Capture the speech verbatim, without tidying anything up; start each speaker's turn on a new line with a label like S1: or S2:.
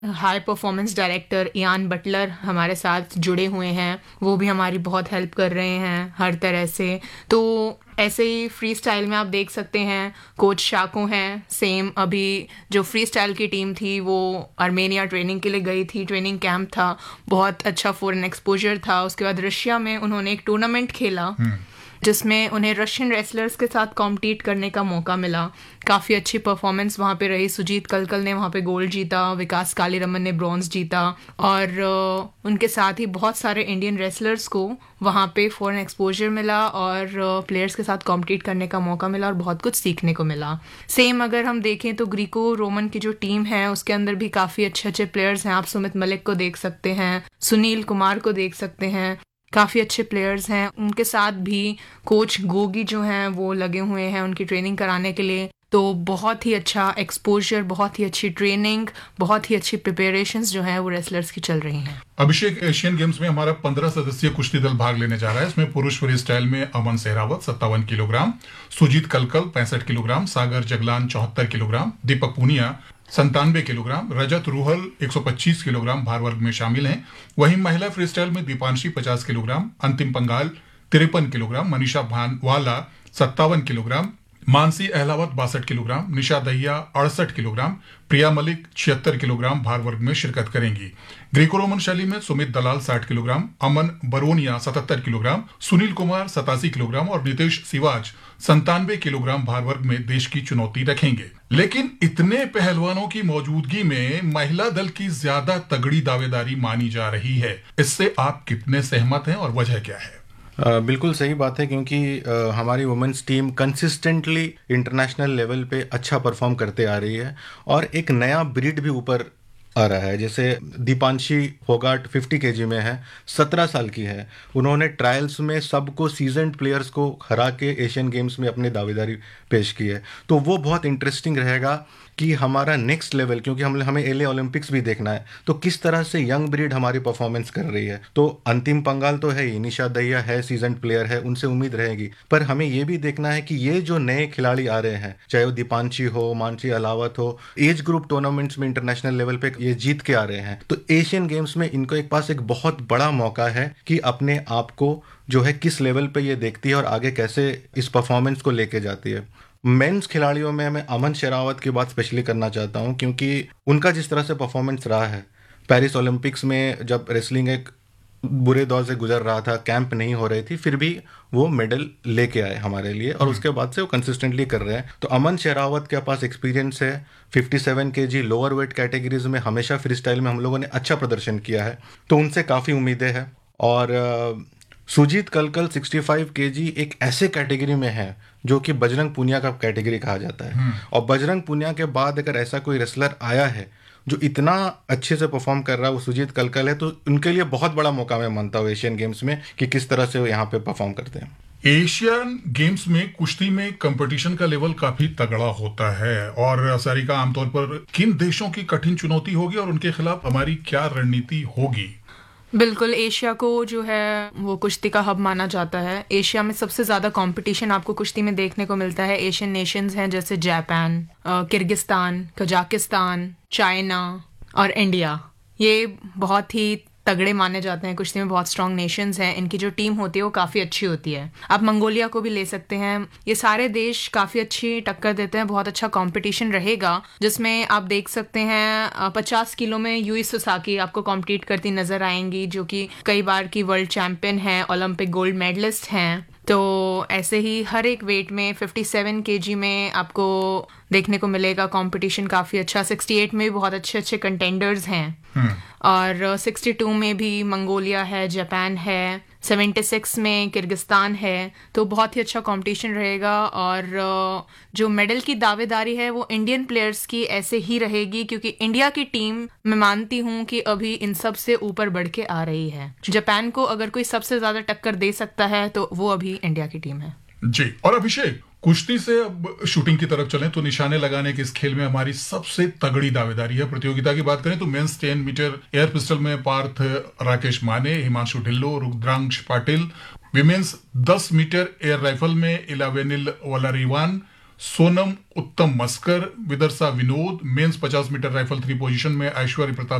S1: High performance director Ian Buttler हमारे साथ जुड़े हुए हैं, वो भी हमारी बहुत हेल्प कर रहे हैं हर तरह से। तो ऐसे ही फ्री स्टाइल में आप देख सकते हैं कोच शाको हैं, सेम अभी जो फ्री स्टाइल की टीम थी वो आर्मेनिया ट्रेनिंग के लिए गई थी, ट्रेनिंग कैंप था, बहुत अच्छा फॉरेन एक्सपोजर था। उसके बाद रशिया में उन्होंने एक टूर्नामेंट खेला जिसमें उन्हें रशियन रेसलर्स के साथ कॉम्पीट करने का मौका मिला। काफ़ी अच्छी परफॉर्मेंस वहाँ पे रही। सुजीत कलकल ने वहाँ पे गोल्ड जीता, विकास कालीरमन ने ब्रॉन्ज जीता, और uh, उनके साथ ही बहुत सारे इंडियन रेसलर्स को वहाँ पे फॉरेन एक्सपोजर मिला और प्लेयर्स uh, के साथ कॉम्पीट करने का मौका मिला और बहुत कुछ सीखने को मिला। सेम अगर हम देखें तो ग्रीको रोमन की जो टीम है उसके अंदर भी काफ़ी अच्छे अच्छे प्लेयर्स हैं। आप सुमित मलिक को देख सकते हैं, सुनील कुमार को देख सकते हैं, काफ़ी अच्छे प्लेयर्स हैं। उनके साथ भी कोच गोगी जो हैं वो लगे हुए हैं उनकी ट्रेनिंग कराने के लिए। तो बहुत ही अच्छा एक्सपोजर, बहुत ही अच्छी ट्रेनिंग, बहुत ही अच्छी प्रिपरेशंस जो हैं वो रेसलर्स की चल रही हैं।
S2: अभिषेक, एशियन गेम्स में हमारा पंद्रह सदस्यीय कुश्ती दल भाग लेने जा रहा है। इसमें पुरुष फ्री स्टाइल में अमन सहरावत सत्तावन किलोग्राम, सुजीत कलकल पैंसठ किलोग्राम, सागर जगलान चौहत्तर किलोग्राम, दीपक पूनिया संतानवे किलोग्राम, रजत रूहल एक सौ पच्चीस किलोग्राम भार वर्ग में शामिल हैं। वहीं महिला फ्री स्टाइल में दीपांशी पचास किलोग्राम, अंतिम पंगाल तिरपन किलोग्राम, मनीषा भानवाला सत्तावन किलोग्राम, मानसी अहलावत बासठ किलोग्राम, निशा दहिया अड़सठ किलोग्राम, प्रिया मलिक छिहत्तर किलोग्राम भार वर्ग में शिरकत करेंगी। ग्रीको रोमन शैली में सुमित दलाल साठ किलोग्राम, अमन बरोनिया सतहत्तर किलोग्राम, सुनील कुमार सतासी किलोग्राम और नितेश सिवाज संतानवे किलोग्राम भार वर्ग में देश की चुनौती रखेंगे। लेकिन इतने पहलवानों की मौजूदगी में महिला दल की ज्यादा तगड़ी दावेदारी मानी जा रही है। इससे आप कितने सहमत हैं और वजह क्या है?
S3: Uh, बिल्कुल सही बात है, क्योंकि uh, हमारी women's team consistently international level पे अच्छा परफॉर्म करते आ रही है और एक नया ब्रीड भी ऊपर आ रहा है। जैसे दीपांशी फोगाट पचास केजी में है, सत्रह साल की है। उन्होंने ट्रायल्स में सबको सीजन्ड प्लेयर्स को हरा के एशियन गेम्स में अपनी दावेदारी पेश की है। तो वो बहुत इंटरेस्टिंग रहेगा कि हमारा नेक्स्ट लेवल, क्योंकि हम हमें एले ओलंपिक्स भी देखना है, तो किस तरह से यंग ब्रीड हमारी परफॉर्मेंस कर रही है। तो अंतिम पंगाल तो है ही, निशा दहिया है, सीजन प्लेयर है, उनसे उम्मीद रहेगी। पर हमें ये भी देखना है कि ये जो नए खिलाड़ी आ रहे हैं, चाहे वो दीपांशी हो, मानसी अलावत हो, एज ग्रुप टूर्नामेंट्स में इंटरनेशनल लेवल पे ये जीत के आ रहे हैं। तो एशियन गेम्स में इनको एक पास एक बहुत बड़ा मौका है कि अपने आप को जो है किस लेवल पे ये देखती है और आगे कैसे इस परफॉर्मेंस को लेके जाती है। मेंस खिलाड़ियों में मैं अमन शेरावत की बात स्पेशली करना चाहता हूं, क्योंकि उनका जिस तरह से परफॉर्मेंस रहा है पेरिस ओलंपिक्स में, जब रेसलिंग एक बुरे दौर से गुजर रहा था, कैंप नहीं हो रही थी, फिर भी वो मेडल लेके आए हमारे लिए और उसके बाद से वो कंसिस्टेंटली कर रहे हैं। तो अमन शेरावत के पास एक्सपीरियंस है। सत्तावन केजी लोअर वेट कैटेगरीज में हमेशा फ्री स्टाइल में हम लोगों ने अच्छा प्रदर्शन किया है, तो उनसे काफ़ी उम्मीदें हैं। और सुजीत कलकल पैंसठ केजी एक ऐसे कैटेगरी में है जो कि बजरंग पूनिया का कैटेगरी कहा जाता है। और बजरंग पूनिया के बाद अगर ऐसा कोई रेसलर आया है जो इतना अच्छे से परफॉर्म कर रहा है, वो सुजीत कलकल है। तो उनके लिए बहुत बड़ा मौका मैं मानता हूँ एशियन गेम्स में कि किस तरह से वो यहाँ पे परफॉर्म करते हैं।
S2: एशियन गेम्स में कुश्ती में कंपटीशन का लेवल काफी तगड़ा होता है। और सारिका, आमतौर पर किन देशों की कठिन चुनौती होगी और उनके खिलाफ हमारी क्या रणनीति होगी?
S1: बिल्कुल, एशिया को जो है वो कुश्ती का हब माना जाता है। एशिया में सबसे ज़्यादा कंपटीशन आपको कुश्ती में देखने को मिलता है एशियन नेशंस हैं जैसे जापान, किर्गिस्तान, कजाकिस्तान, चाइना और इंडिया। ये बहुत ही तगड़े माने जाते हैं कुश्ती में, बहुत स्ट्रॉन्ग नेशंस हैं। इनकी जो टीम होती है वो काफ़ी अच्छी होती है। आप मंगोलिया को भी ले सकते हैं। ये सारे देश काफ़ी अच्छी टक्कर देते हैं। बहुत अच्छा कंपटीशन रहेगा जिसमें आप देख सकते हैं पचास किलो में यूई सुसाकी आपको कॉम्पीट करती नजर आएंगी, जो कि कई बार की वर्ल्ड चैंपियन हैं, ओलंपिक गोल्ड मेडलिस्ट हैं। तो ऐसे ही हर एक वेट में सत्तावन केजी में आपको देखने को मिलेगा कंपटीशन काफ़ी अच्छा। अड़सठ में भी बहुत अच्छे अच्छे कंटेंडर्स हैं और बासठ में भी मंगोलिया है, जापान है, छिहत्तर में किर्गिस्तान है। तो बहुत ही अच्छा कंपटीशन रहेगा और जो मेडल की दावेदारी है वो इंडियन प्लेयर्स की ऐसे ही रहेगी, क्योंकि इंडिया की टीम मैं मानती हूँ कि अभी इन सब से ऊपर बढ़ के आ रही है। जापान को अगर कोई सबसे ज्यादा टक्कर दे सकता है तो वो अभी इंडिया की टीम है
S2: जी। और अभिषेक, कुश्ती से अब शूटिंग की तरफ चलें तो निशाने लगाने के इस खेल में हमारी सबसे तगड़ी दावेदारी है। प्रतियोगिता की बात करें तो mains ten metre air pistol में पार्थ राकेश माने, हिमांशु ढिल्लो, रुद्रांश पाटिल, विमेंस दस मीटर एयर राइफल में इलावेनिल वलारीवान, सोनम उत्तम मस्कर, विदर्शा विनोद, मेंस पचास मीटर राइफल थ्री पोजीशन में ऐश्वर्य प्रताप